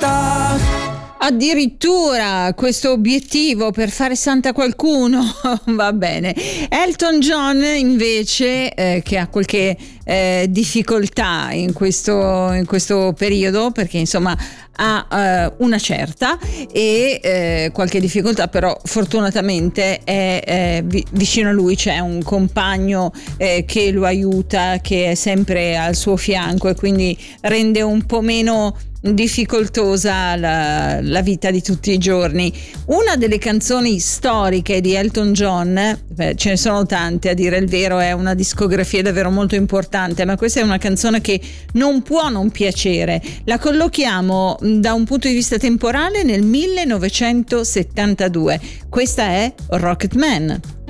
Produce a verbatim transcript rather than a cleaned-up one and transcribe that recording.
santa. Addirittura questo obiettivo per fare santa qualcuno. Va bene. Elton John invece eh, che ha qualche eh, difficoltà in questo, in questo periodo, perché insomma ha eh, una certa e eh, qualche difficoltà, però fortunatamente è eh, vi- vicino a lui c'è un compagno eh, che lo aiuta, che è sempre al suo fianco e quindi rende un po' meno difficoltosa la, la vita di tutti i giorni. Una delle canzoni storiche di Elton John, beh, ce ne sono tante a dire il vero, è una discografia davvero molto importante, ma questa è una canzone che non può non piacere. La collochiamo da un punto di vista temporale nel millenovecentosettantadue. Questa è Rocket Man.